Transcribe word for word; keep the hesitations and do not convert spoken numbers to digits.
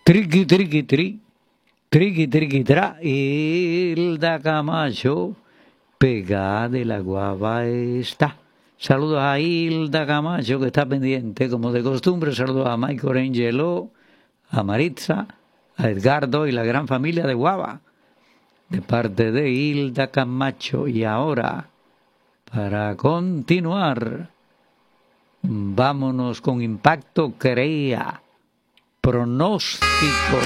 Triqui, triqui, tri. Triqui, triqui, tra. Hilda Camacho, pegada de la guava está. Saludos a Hilda Camacho, que está pendiente, como de costumbre. Saludos a Michael Angelo, a Maritza, a Edgardo y la gran familia de Guava, de parte de Hilda Camacho. Y ahora, para continuar, vámonos con Impacto Crea, Pronóstico.